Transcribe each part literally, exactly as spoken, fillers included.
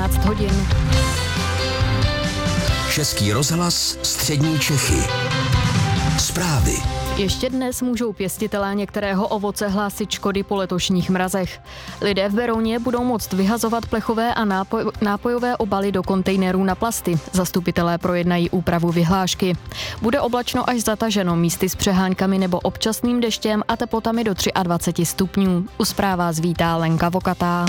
osmnáct hodin. Český rozhlas Střední Čechy. Zprávy. Ještě dnes můžou pěstitelé některého ovoce hlásit škody po letošních mrazech. Lidé v Berouně budou moct vyhazovat plechové a nápoj, nápojové obaly do kontejnerů na plasty. Zastupitelé projednají úpravu vyhlášky. Bude oblačno až zataženo, místy s přeháňkami nebo občasným deštěm a teplotami do dvacet tři stupňů. U zpráv vás vítá Lenka Vokatá.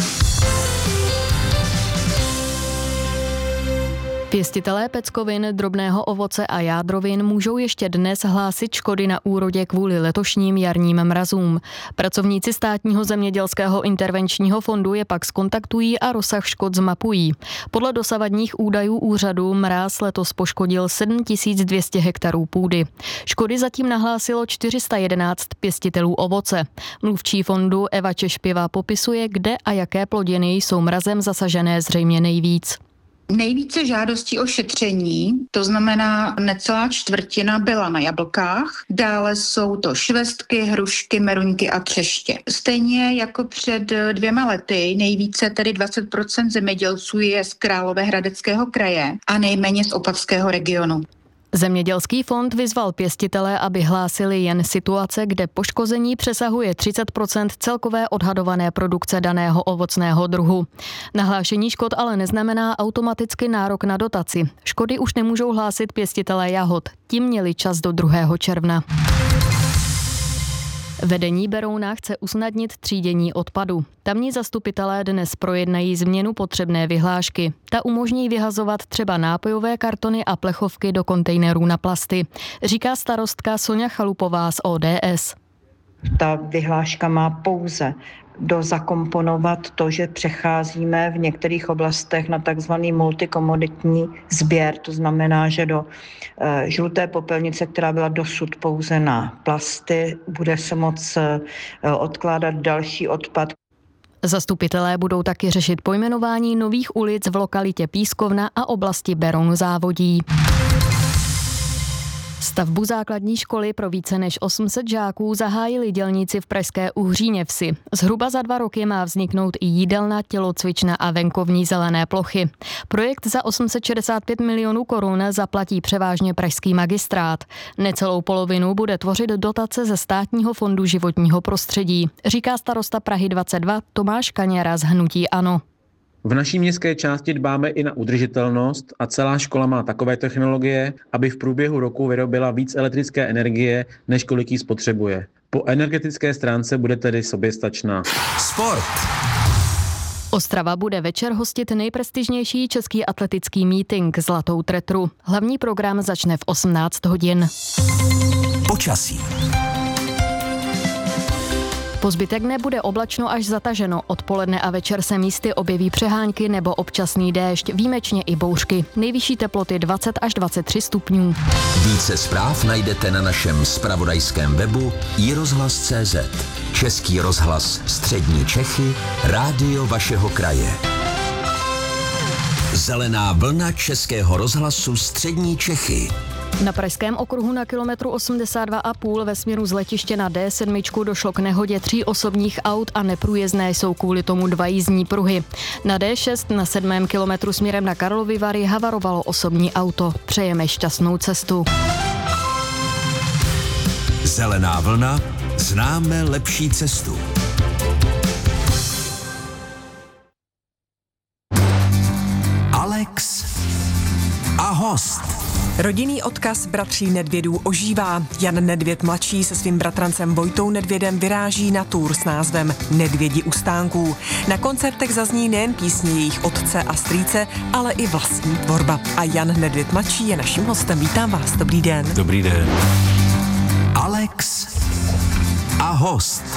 Pěstitelé peckovin, drobného ovoce a jádrovin můžou ještě dnes hlásit škody na úrodě kvůli letošním jarním mrazům. Pracovníci Státního zemědělského intervenčního fondu je pak zkontaktují a rozsah škod zmapují. Podle dosavadních údajů úřadu mráz letos poškodil sedm tisíc dvě stě hektarů půdy. Škody zatím nahlásilo čtyři sta jedenáct pěstitelů ovoce. Mluvčí fondu Eva Češpěvá popisuje, kde a jaké plodiny jsou mrazem zasažené zřejmě nejvíc. Nejvíce žádostí o šetření, to znamená necelá čtvrtina, byla na jablkách, dále jsou to švestky, hrušky, meruňky a třeště. Stejně jako před dvěma lety, nejvíce tedy dvacet procent zemědělců je z Královéhradeckého kraje a nejméně z Opavského regionu. Zemědělský fond vyzval pěstitele, aby hlásili jen situace, kde poškození přesahuje třicet procent celkové odhadované produkce daného ovocného druhu. Nahlášení škod ale neznamená automaticky nárok na dotaci. Škody už nemůžou hlásit pěstitelé jahod. Ti měli čas do druhého června. Vedení Berouna chce usnadnit třídění odpadu. Tamní zastupitelé dnes projednají změnu potřebné vyhlášky. Ta umožní vyhazovat třeba nápojové kartony a plechovky do kontejnerů na plasty, říká starostka Sonja Chalupová z O D S. Ta vyhláška má pouze dozakomponovat to, že přecházíme v některých oblastech na takzvaný multikomoditní sběr. To znamená, že do e, žluté popelnice, která byla dosud pouze na plasty, bude se moc e, odkládat další odpad. Zastupitelé budou taky řešit pojmenování nových ulic v lokalitě Pískovna a oblasti Beroun Závodí. Stavbu základní školy pro více než osm set žáků zahájili dělníci v pražské Uhříně vsi. Zhruba za dva roky má vzniknout i jídelna, tělocvična a venkovní zelené plochy. Projekt za osm set šedesát pět milionů korun zaplatí převážně pražský magistrát. Necelou polovinu bude tvořit dotace ze Státního fondu životního prostředí, říká starosta Prahy dvacet dva Tomáš Kaněra z hnutí ANO. V naší městské části dbáme i na udržitelnost a celá škola má takové technologie, aby v průběhu roku vyrobila víc elektrické energie, než kolik jí spotřebuje. Po energetické stránce bude tedy soběstačná. Sport. Ostrava bude večer hostit nejprestižnější český atletický mítink Zlatou tretru. Hlavní program začne v osmnáct hodin. Počasí. Po zbytek dne bude oblačno až zataženo. Odpoledne a večer se místy objeví přehánky nebo občasný déšť, výjimečně i bouřky. Nejvyšší teploty dvacet až dvacet tři stupňů. Více zpráv najdete na našem zpravodajském webu i rozhlas tečka cé zet. Český rozhlas Střední Čechy, rádio vašeho kraje. Zelená vlna Českého rozhlasu Střední Čechy. Na pražském okruhu na kilometru osmdesát dva a půl ve směru z letiště na D sedm došlo k nehodě tří osobních aut a neprůjezdné jsou kvůli tomu dva jízdní pruhy. Na D šest na sedmém kilometru směrem na Karlovy Vary havarovalo osobní auto. Přejeme šťastnou cestu. Zelená vlna, známe lepší cestu. Alex a host. Rodinný odkaz bratří Nedvědů ožívá. Jan Nedvěd mladší se svým bratrancem Vojtou Nedvědem vyráží na tour s názvem Nedvědi u stánků. Na koncertech zazní nejen písně jejich otce a strýce, ale i vlastní tvorba. A Jan Nedvěd mladší je naším hostem. Vítám vás, dobrý den. Dobrý den. Alex a host.